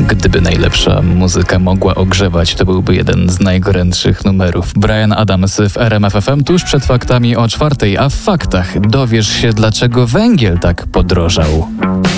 Gdyby najlepsza muzyka mogła ogrzewać, to byłby jeden z najgorętszych numerów. Bryan Adams w RMF FM tuż przed faktami o 4:00, a w faktach dowiesz się, dlaczego węgiel tak podrożał.